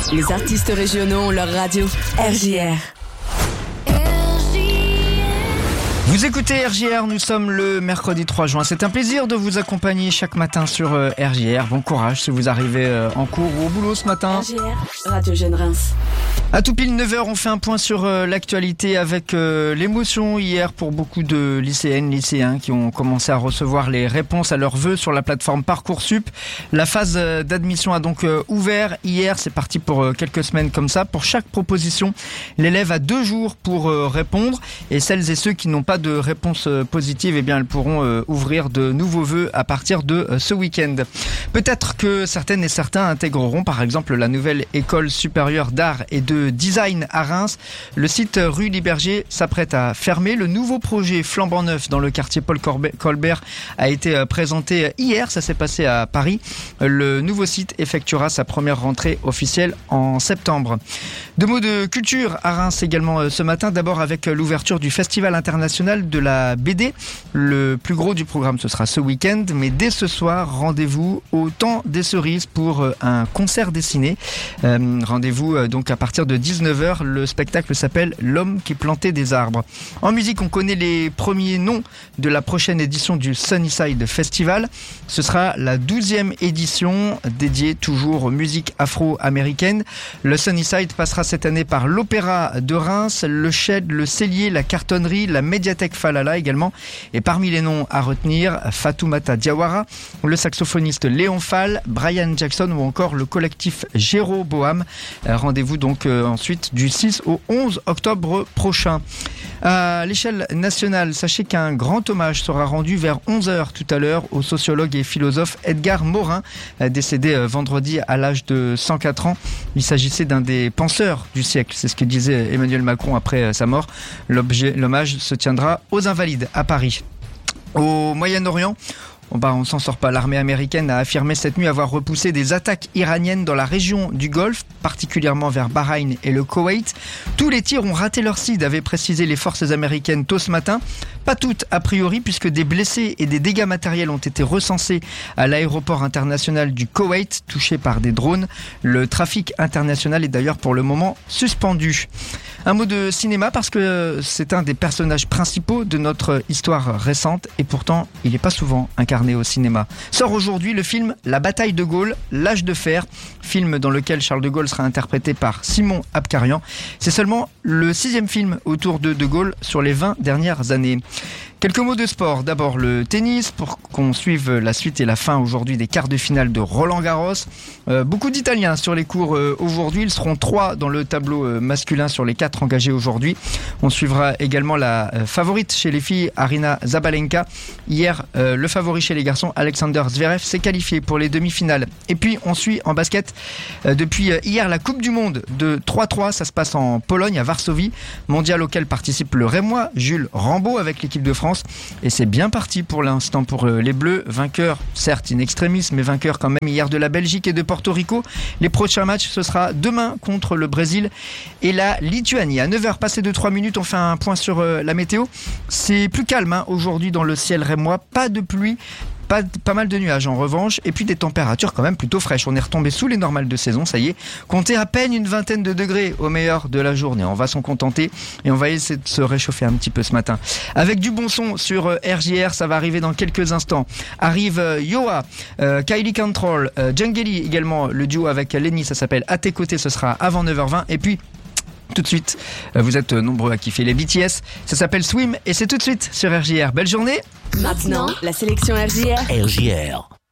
Les artistes régionaux ont leur radio. RJR. Vous écoutez RJR, nous sommes le mercredi 3 juin. C'est un plaisir de vous accompagner chaque matin sur RJR. Bon courage si vous arrivez en cours ou au boulot ce matin. RJR, Radio Jeune Reims. À tout pile 9h, on fait un point sur l'actualité avec l'émotion hier pour beaucoup de lycéennes, lycéens qui ont commencé à recevoir les réponses à leurs vœux sur la plateforme Parcoursup. La phase d'admission a donc ouvert hier. C'est parti pour quelques semaines comme ça. Pour chaque proposition, l'élève a 2 jours pour répondre. Et celles et ceux qui n'ont pas de réponse positive, eh bien, elles pourront ouvrir de nouveaux vœux à partir de ce week-end. Peut-être que certaines et certains intégreront par exemple la nouvelle école supérieure d'art et de design à Reims. Le site rue Liberger s'apprête à fermer. Le nouveau projet flambant neuf dans le quartier Paul Colbert a été présenté hier. Ça s'est passé à Paris. Le nouveau site effectuera sa première rentrée officielle en septembre. 2 mots de culture à Reims également ce matin. D'abord avec l'ouverture du Festival international de la BD. Le plus gros du programme, ce sera ce week-end. Mais dès ce soir, rendez-vous au Temps des Cerises pour un concert dessiné. Rendez-vous donc à partir de 19h. Le spectacle s'appelle L'homme qui plantait des arbres. En musique, on connaît les premiers noms de la prochaine édition du Sunnyside Festival. Ce sera la 12e édition dédiée toujours aux musiques afro-américaines. Le Sunnyside passera cette année par l'Opéra de Reims, le Shed, le Cellier, la Cartonnerie, la Médiathèque Falala également. Et parmi les noms à retenir, Fatoumata Diawara, le saxophoniste Léon Fall, Brian Jackson ou encore le collectif Jéroboam. Rendez-vous donc ensuite du 6 au 11 octobre prochain. À l'échelle nationale, sachez qu'un grand hommage sera rendu vers 11h tout à l'heure au sociologue et philosophe Edgar Morin, décédé vendredi à l'âge de 104 ans. Il s'agissait d'un des penseurs du siècle, c'est ce que disait Emmanuel Macron après sa mort. L'hommage se tiendra aux Invalides à Paris. Au Moyen-Orient, on s'en sort pas. L'armée américaine a affirmé cette nuit avoir repoussé des attaques iraniennes dans la région du Golfe, particulièrement vers Bahreïn et le Koweït. Tous les tirs ont raté leur cible, avaient précisé les forces américaines tôt ce matin. Pas toutes, a priori, puisque des blessés et des dégâts matériels ont été recensés à l'aéroport international du Koweït, touché par des drones. Le trafic international est d'ailleurs pour le moment suspendu. Un mot de cinéma parce que c'est un des personnages principaux de notre histoire récente et pourtant il n'est pas souvent incarné au cinéma. Sort aujourd'hui le film La bataille de Gaulle, l'âge de fer, film dans lequel Charles de Gaulle sera interprété par Simon Abkarian. C'est seulement le 6e film autour de De Gaulle sur les 20 dernières années. Quelques mots de sport. D'abord le tennis pour qu'on suive la suite et la fin aujourd'hui des quarts de finale de Roland-Garros. Beaucoup d'Italiens sur les cours aujourd'hui. Ils seront 3 dans le tableau masculin sur les 4 engagés aujourd'hui. On suivra également la favorite chez les filles, Aryna Sabalenka. Hier, le favori chez les garçons, Alexander Zverev, s'est qualifié pour les demi-finales. Et puis on suit en basket depuis hier la Coupe du Monde de 3-3. Ça se passe en Pologne, à Varsovie. Mondial auquel participe le Rémois Jules Rambaud avec l'équipe de France. Et c'est bien parti pour l'instant pour les Bleus, vainqueurs certes in extremis, mais vainqueurs quand même hier de la Belgique et de Porto Rico. Les prochains matchs, ce sera demain contre le Brésil et la Lituanie. À 9h passé de 3 minutes, on fait un point sur la météo. C'est plus calme aujourd'hui dans le ciel rémois, pas de pluie. Pas mal de nuages en revanche, et puis des températures quand même plutôt fraîches. On est retombé sous les normales de saison, ça y est. Comptez à peine une vingtaine de degrés au meilleur de la journée. On va s'en contenter et on va essayer de se réchauffer un petit peu ce matin. Avec du bon son sur RJR, ça va arriver dans quelques instants. Arrive Yoa, Kylie Control, Jungeli également, le duo avec Lenny, ça s'appelle À tes côtés, ce sera avant 9h20. Et puis tout de suite, vous êtes nombreux à kiffer les BTS. Ça s'appelle Swim et c'est tout de suite sur RJR. Belle journée. Maintenant, la sélection RJR. RJR.